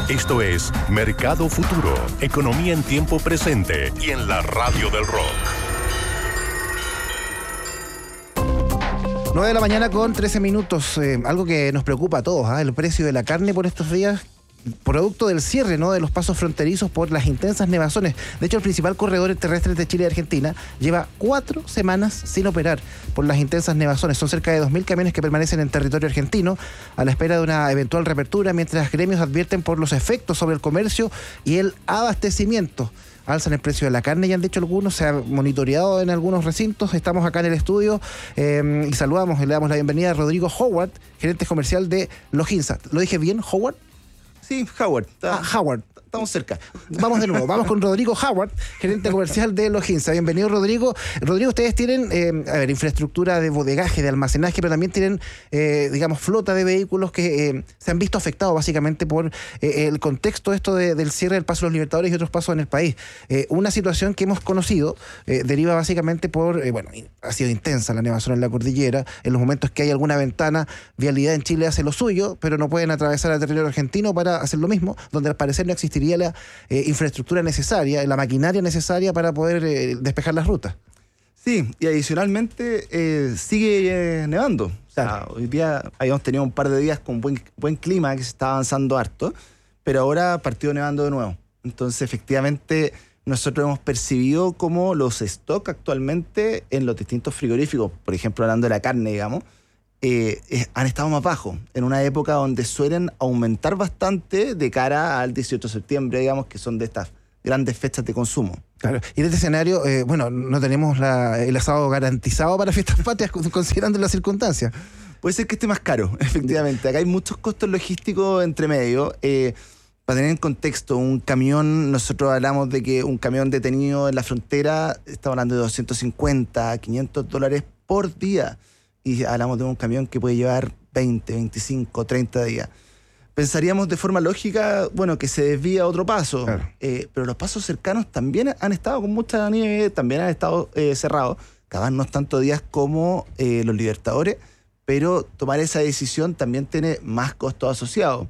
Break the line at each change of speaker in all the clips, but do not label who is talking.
Esto es Mercado Futuro, economía en tiempo presente y en la radio del rock.
9 de la mañana con 13 minutos. Algo que nos preocupa a todos, el precio de la carne por estos días, producto del cierre, ¿no?, de los pasos fronterizos por las intensas nevazones. De hecho, el principal corredor terrestre de Chile y Argentina lleva 4 semanas sin operar por las intensas nevazones. Son cerca de 2.000 camiones que permanecen en territorio argentino a la espera de una eventual reapertura, mientras gremios advierten por los efectos sobre el comercio y el abastecimiento. Alzan el precio de la carne, ya han dicho algunos, se ha monitoreado en algunos recintos. Estamos acá en el estudio y saludamos y le damos la bienvenida a Rodrigo Howard, gerente comercial de Loginsa. ¿Lo dije bien, Howard?
Sí, Howard.
Howard.
Estamos cerca.
Vamos de nuevo, vamos con Rodrigo Howard, gerente comercial de Loginsa. Bienvenido, Rodrigo. Rodrigo, ustedes tienen infraestructura de bodegaje, de almacenaje, pero también tienen, flota de vehículos que se han visto afectados básicamente por el contexto del cierre del Paso de los Libertadores y otros pasos en el país. Una situación que hemos conocido deriva básicamente por, ha sido intensa la nevazón en la cordillera. En los momentos que hay alguna ventana, Vialidad en Chile hace lo suyo, pero no pueden atravesar el territorio argentino para hacer lo mismo, donde al parecer no existiría la infraestructura necesaria, la maquinaria necesaria para poder despejar las rutas.
Sí, y adicionalmente sigue nevando. O sea, hoy día habíamos tenido un par de días con buen clima, que se está avanzando harto, pero ahora partió nevando de nuevo. Entonces, efectivamente, nosotros hemos percibido como los stocks actualmente en los distintos frigoríficos, por ejemplo, hablando de la carne, digamos, han estado más bajos, en una época donde suelen aumentar bastante de cara al 18 de septiembre, digamos, que son de estas grandes fechas de consumo.
Claro, y en este escenario, no tenemos el asado garantizado para fiestas patrias, considerando las circunstancias.
Puede ser que esté más caro, efectivamente. Acá hay muchos costos logísticos entre medio. Para tener en contexto, un camión, nosotros hablamos de que un camión detenido en la frontera, estamos hablando de $250, $500 por día. Y hablamos de un camión que puede llevar 20, 25, 30 días. Pensaríamos de forma lógica, que se desvía a otro paso. Claro. Pero los pasos cercanos también han estado con mucha nieve, también han estado cerrados. Capaz no tantos días como los Libertadores, pero tomar esa decisión también tiene más costos asociados.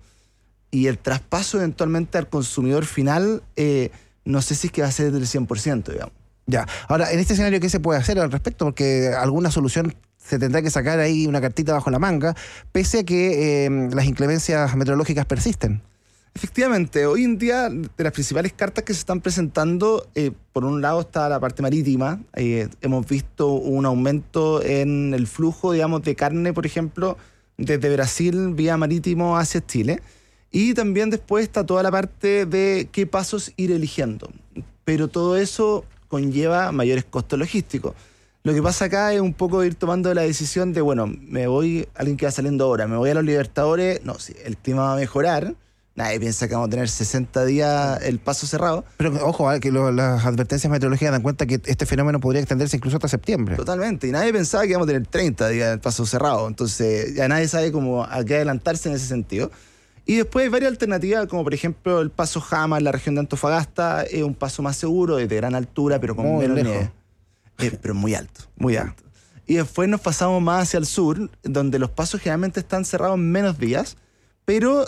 Y el traspaso eventualmente al consumidor final, no sé si es que va a ser del 100%, digamos.
Ya. Ahora, en este escenario, ¿qué se puede hacer al respecto? Porque alguna solución se tendrá que sacar ahí, una cartita bajo la manga, pese a que las inclemencias meteorológicas persisten.
Efectivamente, hoy en día, de las principales cartas que se están presentando, por un lado está la parte marítima. Hemos visto un aumento en el flujo, digamos, de carne, por ejemplo, desde Brasil vía marítimo hacia Chile. Y también después está toda la parte de qué pasos ir eligiendo. Pero todo eso conlleva mayores costos logísticos. Lo que pasa acá es un poco ir tomando la decisión de, me voy, alguien que va saliendo ahora, me voy a los Libertadores, no, si el clima va a mejorar, nadie piensa que vamos a tener 60 días el paso cerrado.
Pero ojo, que las advertencias meteorológicas dan cuenta que este fenómeno podría extenderse incluso hasta septiembre.
Totalmente, y nadie pensaba que íbamos a tener 30 días el paso cerrado, entonces ya nadie sabe cómo a qué adelantarse en ese sentido. Y después hay varias alternativas, como por ejemplo el paso Jama en la región de Antofagasta, es un paso más seguro, de gran altura, pero con menos nieve. Pero muy alto, muy alto. Y después nos pasamos más hacia el sur, donde los pasos generalmente están cerrados menos días, pero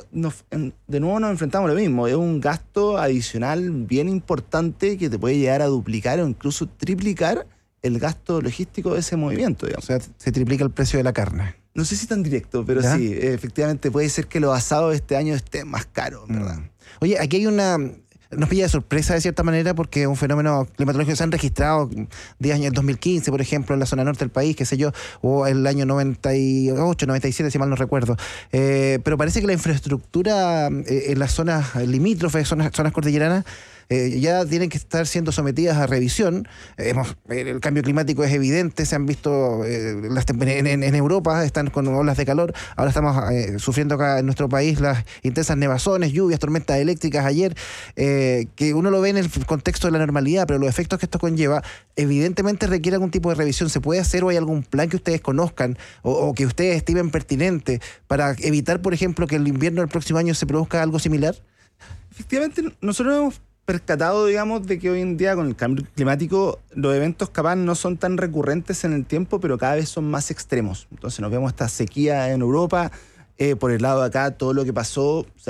de nuevo nos enfrentamos a lo mismo. Es un gasto adicional bien importante que te puede llegar a duplicar o incluso triplicar el gasto logístico de ese movimiento, digamos.
O sea, se triplica el precio de la carne.
No sé si tan directo, pero
¿ya?
Sí, efectivamente puede ser que los asados este año estén más caros, ¿verdad?
Oye, aquí hay nos pilla de sorpresa de cierta manera porque es un fenómeno climatológico que se han registrado días en el 2015, por ejemplo, en la zona norte del país, qué sé yo, o el año 98, 97, si mal no recuerdo. Pero parece que la infraestructura en las zonas limítrofes, zonas cordilleranas, ya tienen que estar siendo sometidas a revisión. El cambio climático es evidente, se han visto en Europa, están con olas de calor. Ahora estamos sufriendo acá en nuestro país las intensas nevazones, lluvias, tormentas eléctricas ayer, que uno lo ve en el contexto de la normalidad, pero los efectos que esto conlleva evidentemente requiere algún tipo de revisión. ¿Se puede hacer o hay algún plan que ustedes conozcan o que ustedes estimen pertinente para evitar, por ejemplo, que el invierno del próximo año se produzca algo similar?
Efectivamente, nosotros hemos percatado, digamos, de que hoy en día con el cambio climático los eventos capaz no son tan recurrentes en el tiempo, pero cada vez son más extremos. Entonces nos vemos esta sequía en Europa, por el lado de acá todo lo que pasó, o sea,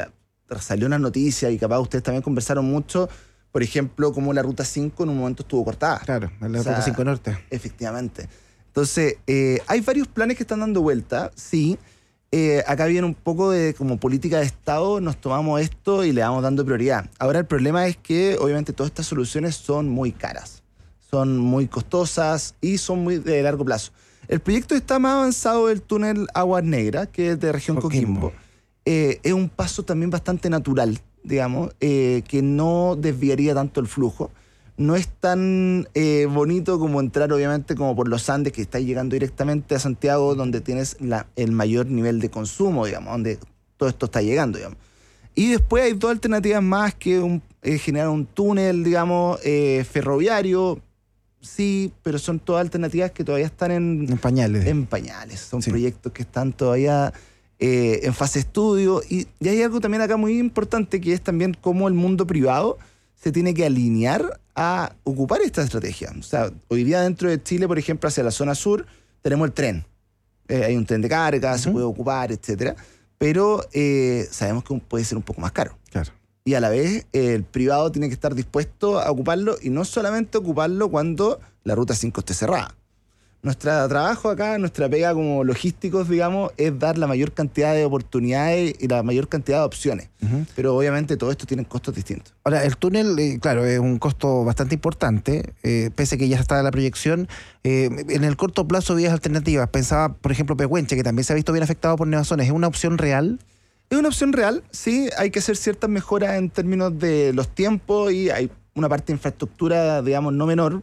salió una noticia y capaz ustedes también conversaron mucho, por ejemplo, como la Ruta 5 en un momento estuvo cortada.
Claro, en la Ruta 5 Norte.
Efectivamente. Entonces, hay varios planes que están dando vuelta, sí. Acá viene un poco de como política de Estado, nos tomamos esto y le vamos dando prioridad. Ahora el problema es que obviamente todas estas soluciones son muy caras, son muy costosas y son muy de largo plazo. El proyecto está más avanzado del túnel Aguas Negras, que es de región Coquimbo. Es un paso también bastante natural, digamos, que no desviaría tanto el flujo. No es tan bonito como entrar, obviamente, como por los Andes, que estás llegando directamente a Santiago, donde tienes el mayor nivel de consumo, digamos, donde todo esto está llegando, digamos. Y después hay dos alternativas más, que generar un túnel, digamos, ferroviario. Sí, pero son todas alternativas que todavía están en pañales. En pañales. Son proyectos que están todavía en fase de estudio. Y hay algo también acá muy importante, que es también cómo el mundo privado se tiene que alinear a ocupar esta estrategia. O sea, hoy día dentro de Chile, por ejemplo, hacia la zona sur, tenemos el tren. Hay un tren de carga, se puede ocupar, etcétera. Pero sabemos que puede ser un poco más caro.
Claro.
Y a la vez, el privado tiene que estar dispuesto a ocuparlo, y no solamente ocuparlo cuando la Ruta 5 esté cerrada. Nuestro trabajo acá, nuestra pega como logísticos, digamos, es dar la mayor cantidad de oportunidades y la mayor cantidad de opciones. Pero obviamente todo esto tiene costos distintos.
Ahora, el túnel, claro, es un costo bastante importante, pese a que ya está la proyección. En el corto plazo, vías alternativas. Pensaba, por ejemplo, Pehuenche, que también se ha visto bien afectado por nevazones. ¿Es una opción real?
Es una opción real, sí. Hay que hacer ciertas mejoras en términos de los tiempos, y hay una parte de infraestructura, digamos, no menor.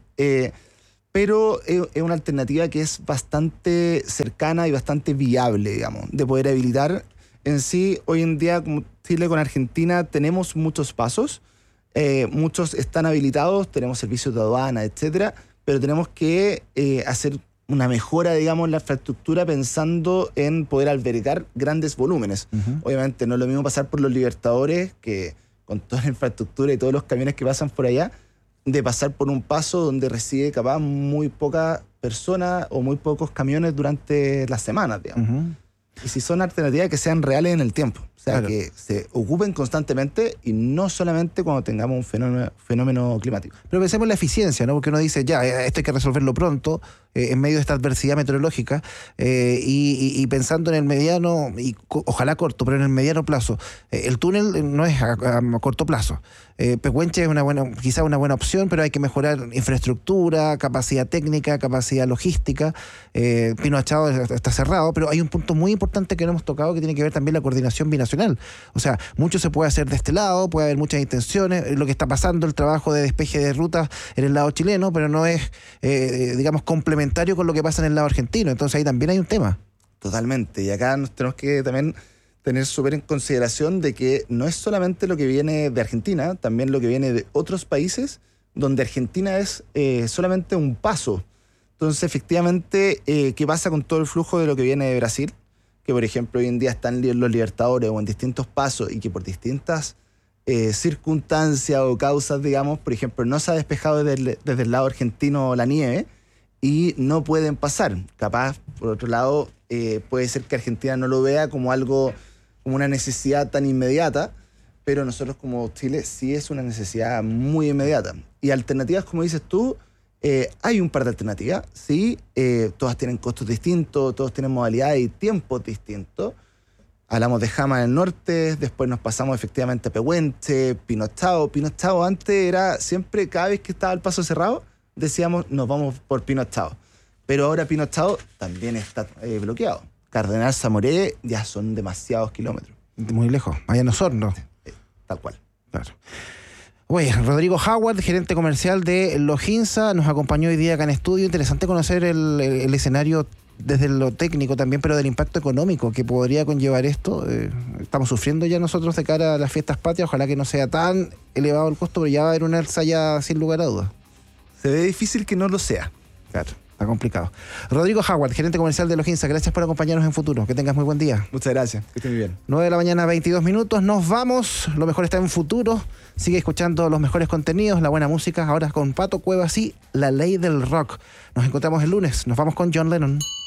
Pero es una alternativa que es bastante cercana y bastante viable, digamos, de poder habilitar. En sí, hoy en día, como Chile con Argentina, tenemos muchos pasos, muchos están habilitados, tenemos servicios de aduana, etcétera, pero tenemos que hacer una mejora, digamos, en la infraestructura, pensando en poder albergar grandes volúmenes. Obviamente no es lo mismo pasar por los Libertadores, que con toda la infraestructura y todos los camiones que pasan por allá, de pasar por un paso donde reside capaz muy pocas personas o muy pocos camiones durante las semanas, digamos. Y si son alternativas que sean reales en el tiempo, o sea, claro, que se ocupen constantemente y no solamente cuando tengamos un fenómeno climático.
Pero pensemos en la eficiencia, ¿no? Porque uno dice, ya, esto hay que resolverlo pronto, en medio de esta adversidad meteorológica, y pensando en el mediano, y ojalá corto, pero en el mediano plazo. El túnel no es a corto plazo. Pehuenche es quizá una buena opción, pero hay que mejorar infraestructura, capacidad técnica, capacidad logística. Pino Achado está cerrado, pero hay un punto muy importante que no hemos tocado, que tiene que ver también la coordinación binacional. O sea, mucho se puede hacer de este lado, puede haber muchas intenciones, lo que está pasando, el trabajo de despeje de rutas en el lado chileno, pero no es, digamos, complementario con lo que pasa en el lado argentino. Entonces ahí también hay un tema.
Totalmente. Y acá nos tenemos que también tener súper en consideración de que no es solamente lo que viene de Argentina, también lo que viene de otros países, donde Argentina es solamente un paso. Entonces, efectivamente, ¿qué pasa con todo el flujo de lo que viene de Brasil? Que, por ejemplo, hoy en día están los Libertadores o en distintos pasos, y que por distintas circunstancias o causas, digamos, por ejemplo, no se ha despejado desde el lado argentino la nieve y no pueden pasar. Capaz, por otro lado, puede ser que Argentina no lo vea como algo, como una necesidad tan inmediata, pero nosotros como Chile sí es una necesidad muy inmediata. Y alternativas, como dices tú, hay un par de alternativas, sí, todas tienen costos distintos, todos tienen modalidades y tiempos distintos. Hablamos de Jama en el norte, después nos pasamos efectivamente a Pehuenche, Pino Achado. Pino Achado antes era siempre, cada vez que estaba el paso cerrado, decíamos nos vamos por Pino Achado. Pero ahora Pino Achado también está bloqueado. Cardenal Zamoré ya son demasiados kilómetros.
Muy lejos, allá en Osorno.
Tal cual.
Claro. Oye, Rodrigo Howard, gerente comercial de Loginsa, nos acompañó hoy día acá en estudio. Interesante conocer el escenario desde lo técnico también, pero del impacto económico que podría conllevar esto. Estamos sufriendo ya nosotros de cara a las fiestas patrias. Ojalá que no sea tan elevado el costo, pero ya va a haber una alza ya sin lugar a dudas.
Se ve difícil que no lo sea.
Claro, está complicado. Rodrigo Howard, gerente comercial de Loginsa, gracias por acompañarnos en Futuro. Que tengas muy buen día.
Muchas gracias, que estén muy bien.
9 de la mañana, 22 minutos. Nos vamos. Lo mejor está en Futuro. Sigue escuchando los mejores contenidos, la buena música. Ahora con Pato Cuevas y La Ley del Rock. Nos encontramos el lunes. Nos vamos con John Lennon.